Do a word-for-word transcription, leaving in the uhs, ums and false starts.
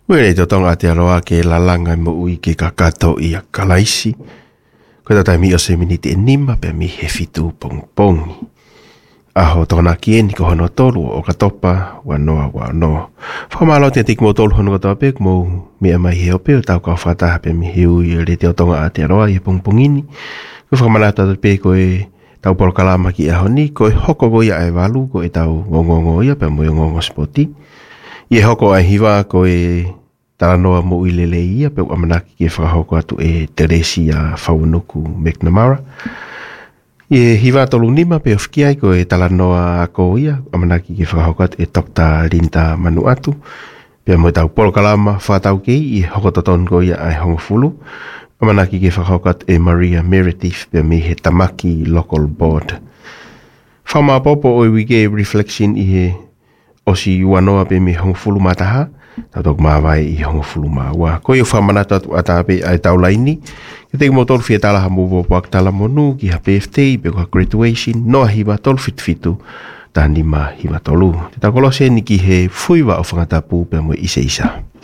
Wele te tonga te aroa ke la langa mo ui ke kakato i a kalaisi. Koe tata mi o se miniti e nima pe mi he fitu pong pongi. Aho tona kie ni ko hono tolu o katopa wa noa wa no. Whamalo te tik mo tolu hono katoa pek mo mi a mai he o peo tau ka whataha pe mi he ui le te o tonga a te aroa i pong pongini. Koe whamanata te pe koe tau polo kalama ki aho ni koe hoko go ia e walu koe tau ngongongo ia pe mo i ngongo spoti. Ie hoko ai hiwa koe taranoa mo i lele ia pe amanaki ke whakahoko atu e Teresia Faunuku McNamara. Ie hiwa tolu nima pe ofkiai koe talanoa ako ia amanaki ke whakahoko atu e Doctor Linda Manuatu. Pe mo tau polo kalama whatau kei i hoko toton ko ia ai hongofulu. Amanaki ke whakahoko atu e Maria Meredith pe mi he Tamaki Local Board. Whama popo o wige reflection i he osi wanoa pe mi hongofulu mataha. Tatok mawai i hongofulu mawa. Ko i whamanata atu atape ai taulaini. Ke te mo tolu fia talaha mo wak tala monu ki ha P F T pe ko ha graduation noa hiwa tolu fit fitu ta nima hiwa tolu. Te takolose ni ki he fuiwa o whangatapu pe mo isa isa.